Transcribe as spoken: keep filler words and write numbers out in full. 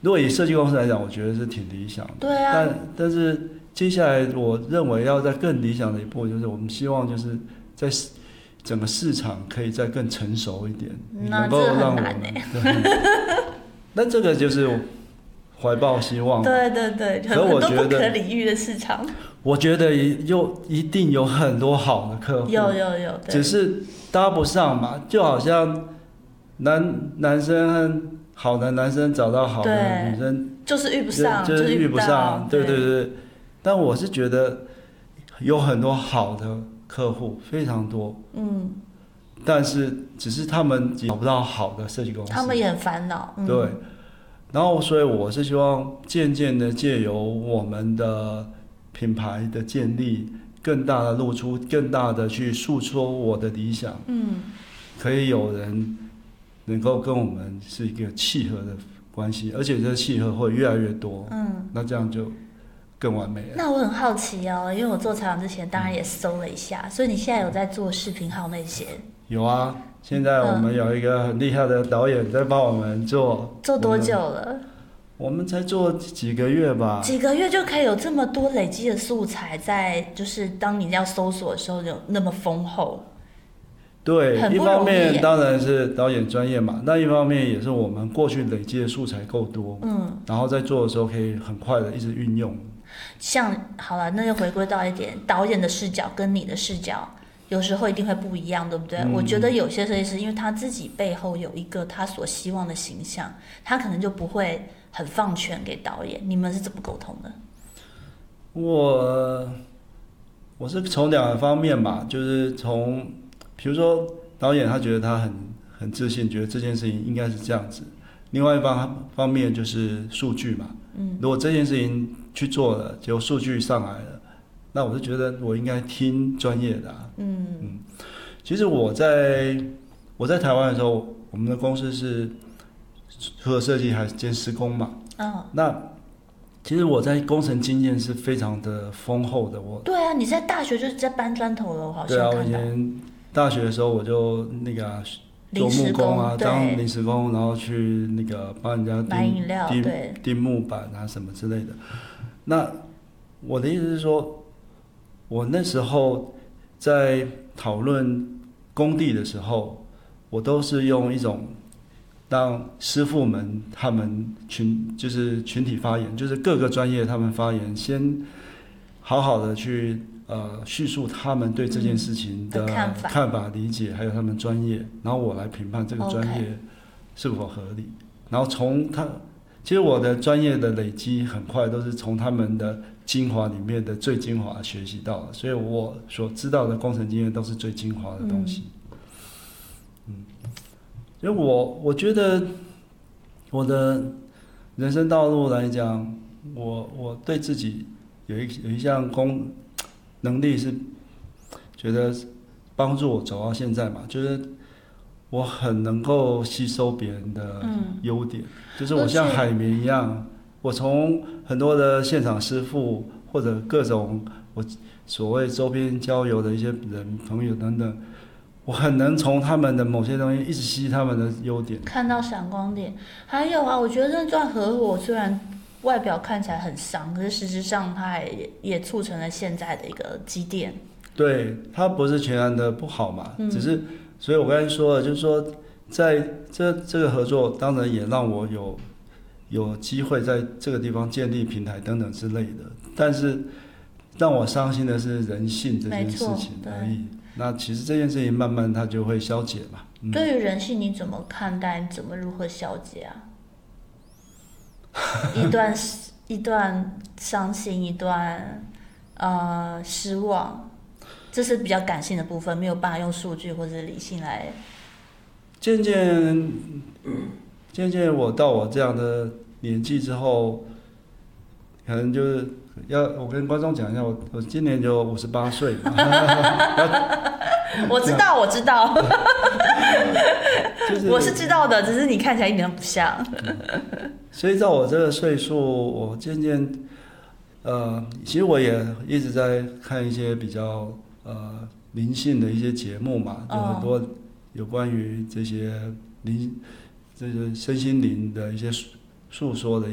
如果以设计公司来讲，我觉得是挺理想的。 对啊。 但但是接下来我认为要在更理想的一步，就是我们希望就是在整个市场可以再更成熟一点，能够让我们。那这个就是怀抱希望。 对对对，很多不可理喻的市场。我觉得又一定有很多好的客户， 有有有， 只是搭不上嘛，就好像男男生好的男生找到好的女生， 就是遇不上， 就是遇不上，对对对。但我是觉得有很多好的客户，非常多，嗯，但是只是他们找不到好的设计公司， 他们也很烦恼， 嗯、对。然后，所以我是希望渐渐的借由我们的品牌的建立，更大的露出，更大的去诉说我的理想，嗯，可以有人能够跟我们是一个契合的关系，而且这契合会越来越多，嗯，那这样就更完美了。 那我很好奇哦，因为我做采访之前当然也搜了一下，所以你现在有在做视频号那些？ 有啊，现在我们有一个很厉害的导演在帮我们做。 做多久了？ 我们才做几个月吧。 几个月就可以有这么多累积的素材，在就是当你要搜索的时候有那么丰厚。 对，一方面当然是导演专业嘛，那一方面也是我们过去累积的素材够多，嗯，然后在做的时候可以很快的一直运用。 像好了，那就回归到一点，导演的视角跟你的视角有时候一定会不一样，对不对？嗯、我觉得有些设计师，因为他自己背后有一个他所希望的形象，他可能就不会很放权给导演。你们是怎么沟通的？ 我我是从两个方面吧，就是从比如说导演他觉得他很很自信，觉得这件事情应该是这样子。另外一方方面就是数据嘛，嗯，如果这件事情去做了，结果数据上来了，那我就觉得我应该听专业的、啊，嗯嗯。其实我在我在台湾的时候，我们的公司是除了设计还兼施工嘛，哦，那其实我在工程经验是非常的丰厚的。我对啊，你在大学就是在搬砖头了，我好像看到。 对啊，我以前大学的时候我就那个、啊、做木工啊，当临时工，然后去那个帮人家钉钉钉木板啊什么之类的。那我的意思是说，我那时候在讨论工地的时候，我都是用一种让师傅们他们群就是群体发言，就是各个专业他们发言，先好好的去呃叙述他们对这件事情的看法、看法理解，还有他们专业，然后我来评判这个专业是否合理。然后从他，其实我的专业的累积很快都是从他们的精华里面的最精华学习到的，所以我所知道的工程经验都是最精华的东西。嗯，因为我我觉得我的人生道路来讲，我我对自己有一有一项功能力是觉得帮助我走到现在嘛，就是我很能够吸收别人的优点，嗯、就是我像海绵一样，我从很多的现场师傅或者各种我所谓周边交友的一些人朋友等等，我很能从他们的某些东西一直吸他们的优点， 看到闪光点。还有啊，我觉得这段合伙虽然外表看起来很伤，可是事实上它也也促成了现在的一个积淀。 对，它不是全然的不好嘛，嗯、只是，所以我刚才说了，就是说，在这这个合作，当然也让我有有机会在这个地方建立平台等等之类的。但是让我伤心的是人性这件事情而已。那其实这件事情慢慢它就会消解嘛。 嗯、对于人性你怎么看待？你怎么如何消解啊？一段一段伤心，一段呃失望，这是比较感性的部分，没有办法用数据或者理性来。 渐渐，渐渐，我到我这样的年纪之后，可能就是要我跟观众讲一下，我我今年就五十八岁嘛。 我知道，我知道。就是、我是知道的，只是你看起来一点都不像。 所以照我这个岁数，我渐渐，呃，其实我也一直在看一些比较呃灵性的一些节目嘛，就很多有关于这些灵、这些身心灵的一些诉说的。